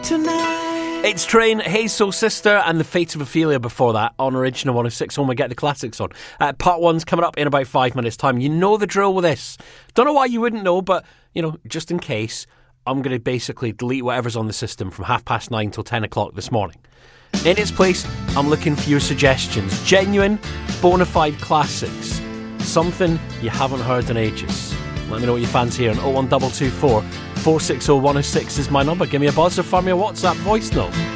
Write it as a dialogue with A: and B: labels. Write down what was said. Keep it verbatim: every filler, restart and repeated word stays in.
A: Tonight.
B: It's Train, Hey Soul Sister, and The Fate of Ophelia before that on Original one oh six Home. We get the classics on. Uh, part one's coming up in about five minutes' time. You know the drill with this. Don't know why you wouldn't know, but, you know, just in case, I'm going to basically delete whatever's on the system from half past nine till ten o'clock this morning. In its place, I'm looking for your suggestions. Genuine, bona fide classics. Something you haven't heard in ages. Let me know what you fancy here on oh one two two four, four six oh, one oh six is my number. Give me a buzz or find me a WhatsApp voice note.